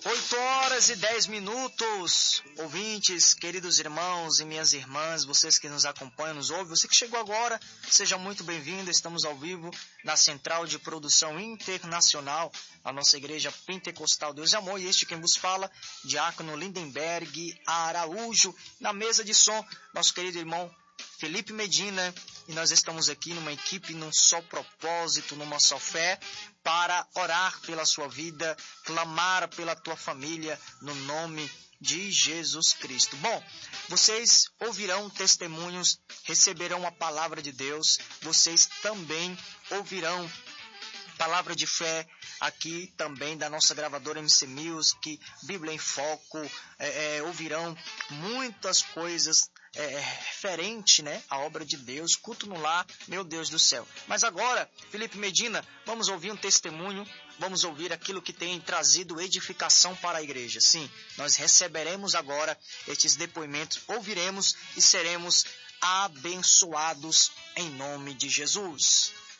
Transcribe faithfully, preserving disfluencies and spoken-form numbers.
oito horas e dez minutos, ouvintes, queridos irmãos e minhas irmãs, vocês que nos acompanham, nos ouvem, você que chegou agora, seja muito bem-vindo. Estamos ao vivo na Central de Produção Internacional, a nossa Igreja Pentecostal Deus e Amor, e este quem vos fala, Diácono Lindenberg Araújo, na mesa de som, nosso querido irmão Felipe Medina, e nós estamos aqui numa equipe, num só propósito, numa só fé, para orar pela sua vida, clamar pela tua família, no nome de Jesus Cristo. Bom, vocês ouvirão testemunhos, receberão a palavra de Deus, vocês também ouvirão palavra de fé aqui também da nossa gravadora M C Music, Bíblia em Foco, é, é, ouvirão muitas coisas É, é, referente, né, à obra de Deus, culto no lar, meu Deus do céu. Mas agora, Felipe Medina, vamos ouvir um testemunho, vamos ouvir aquilo que tem trazido edificação para a igreja. Sim, nós receberemos agora estes depoimentos, ouviremos e seremos abençoados em nome de Jesus.